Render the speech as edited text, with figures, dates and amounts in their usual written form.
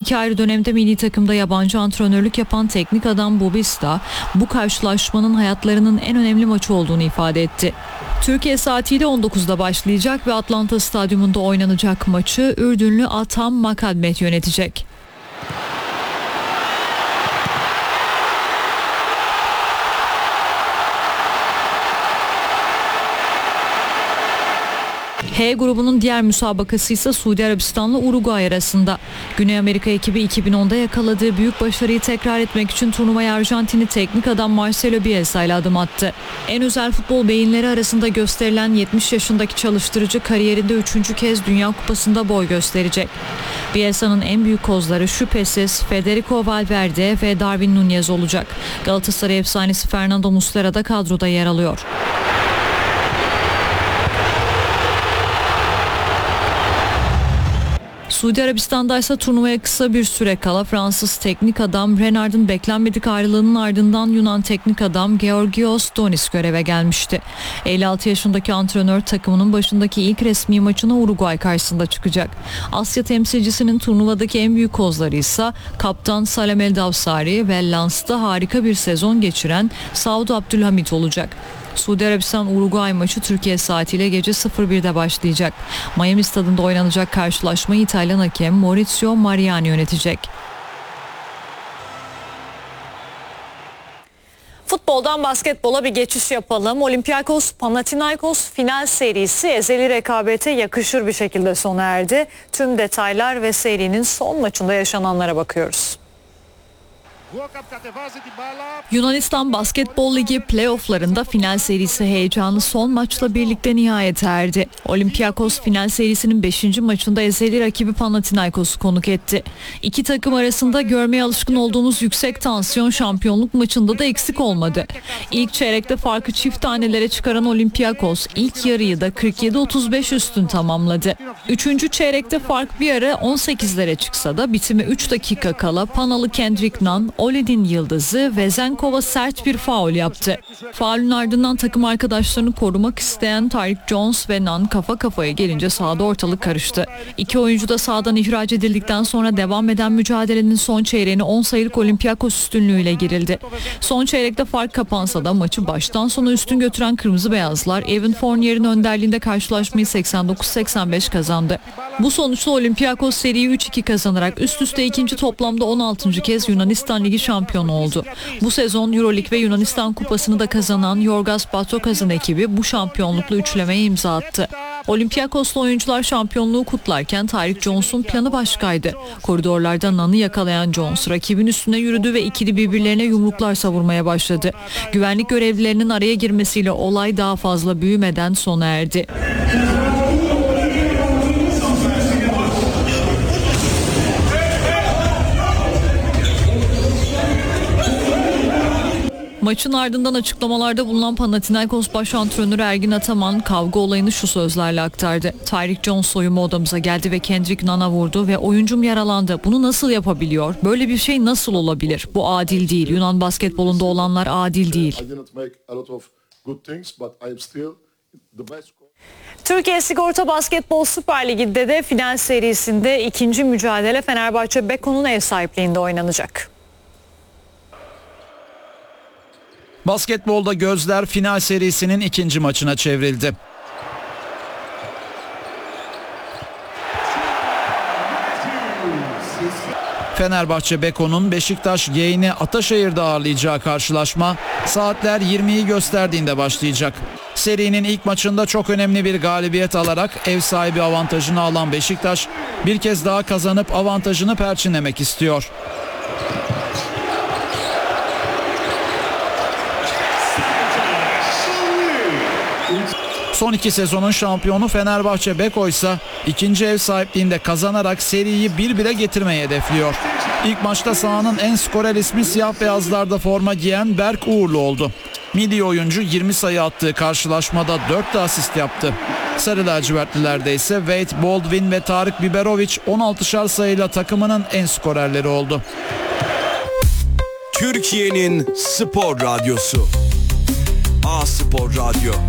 2 ayrı dönemde milli takımda yabancı antrenörlük yapan teknik adam Bobista, bu karşılaşmanın hayatlarının en önemli maçı olduğunu ifade etti. Türkiye saatiyle 19'da başlayacak ve Atlanta Stadyumunda oynanacak maçı Ürdünlü Atam Makadmet yönetecek. H grubunun diğer müsabakası ise Suudi Arabistan'la Uruguay arasında. Güney Amerika ekibi 2010'da yakaladığı büyük başarıyı tekrar etmek için turnuvaya Arjantinli teknik adam Marcelo Bielsa ile adım attı. En özel futbol beyinleri arasında gösterilen 70 yaşındaki çalıştırıcı kariyerinde 3. kez Dünya Kupası'nda boy gösterecek. Bielsa'nın en büyük kozları şüphesiz Federico Valverde ve Darwin Núñez olacak. Galatasaray efsanesi Fernando Muslera da kadroda yer alıyor. Suudi Arabistan'da ise turnuvaya kısa bir süre kala Fransız teknik adam Renard'ın beklenmedik ayrılığının ardından Yunan teknik adam Georgios Donis göreve gelmişti. 56 yaşındaki antrenör takımının başındaki ilk resmi maçına Uruguay karşısında çıkacak. Asya temsilcisinin turnuvadaki en büyük kozları ise kaptan Salem El Davsari ve Lens'ta harika bir sezon geçiren Saud Abdülhamit olacak. Suudi Arabistan-Uruguay maçı Türkiye saatiyle gece 01'de başlayacak. Miami stadında oynanacak karşılaşmayı İtalyan hakem Maurizio Mariani yönetecek. Futboldan basketbola bir geçiş yapalım. Olympiakos Panathinaikos final serisi ezeli rekabete yakışır bir şekilde sona erdi. Tüm detaylar ve serinin son maçında yaşananlara bakıyoruz. Yunanistan Basketbol Ligi playofflarında final serisi heyecanı son maçla birlikte nihayete erdi. Olympiakos final serisinin 5. maçında ezeli rakibi Panathinaikos'u konuk etti. İki takım arasında görmeye alışkın olduğumuz yüksek tansiyon şampiyonluk maçında da eksik olmadı. İlk çeyrekte farkı çift tanelere çıkaran Olympiakos ilk yarıyı da 47-35 üstün tamamladı. Üçüncü çeyrekte fark bir ara 18'lere çıksa da bitime 3 dakika kala Panalı Kendrick Nunn, Oled'in yıldızı Vezenkova sert bir faul yaptı. Faulün ardından takım arkadaşlarını korumak isteyen Tyreek Jones ve Nunn kafa kafaya gelince sahada ortalık karıştı. İki oyuncu da sahadan ihraç edildikten sonra devam eden mücadelenin son çeyreğine 10 sayılık Olympiakos üstünlüğüyle girildi. Son çeyrekte fark kapansa da maçı baştan sona üstün götüren Kırmızı Beyazlar Evan Fournier'in önderliğinde karşılaşmayı 89-85 kazandı. Bu sonuçla Olympiakos seriyi 3-2 kazanarak üst üste ikinci toplamda 16. kez Yunanistan Ligi şampiyonu oldu. Bu sezon Euroleague ve Yunanistan Kupası'nı da kazanan Yorgas Batrokaz'ın ekibi bu şampiyonlukla üçlemeye imza attı. Olympiakoslu oyuncular şampiyonluğu kutlarken Tyreek Jones'un planı başkaydı. Koridorlarda Nunn'ı yakalayan Jones rakibin üstüne yürüdü ve ikili birbirlerine yumruklar savurmaya başladı. Güvenlik görevlilerinin araya girmesiyle olay daha fazla büyümeden sona erdi. Maçın ardından açıklamalarda bulunan Panathinaikos baş antrenörü Ergin Ataman kavga olayını şu sözlerle aktardı. Tyreek Jones soyunma odamıza geldi ve Kendrick Nunn'a vurdu ve oyuncum yaralandı. Bunu nasıl yapabiliyor? Böyle bir şey nasıl olabilir? Bu adil değil. Yunan basketbolunda olanlar adil değil. Türkiye Sigorta Basketbol Süper Ligi'nde de final serisinde ikinci mücadele Fenerbahçe Beko'nun ev sahipliğinde oynanacak. Basketbolda gözler final serisinin ikinci maçına çevrildi. Fenerbahçe Beko'nun Beşiktaş Yeğeni Ataşehir'de ağırlayacağı karşılaşma saatler 20'yi gösterdiğinde başlayacak. Serinin ilk maçında çok önemli bir galibiyet alarak ev sahibi avantajını alan Beşiktaş bir kez daha kazanıp avantajını perçinlemek istiyor. Son iki sezonun şampiyonu Fenerbahçe Beko ise ikinci ev sahipliğinde kazanarak seriyi 1-1'e getirmeyi hedefliyor. İlk maçta sahanın en skorer ismi siyah beyazlarda forma giyen Berk Uğurlu oldu. Milli oyuncu 20 sayı attığı karşılaşmada 4 de asist yaptı. Sarı lacivertlilerde ise Wade Baldwin ve Tarık Biberovic 16'şar sayıyla takımının en skorerleri oldu. Türkiye'nin spor radyosu A Spor Radyo.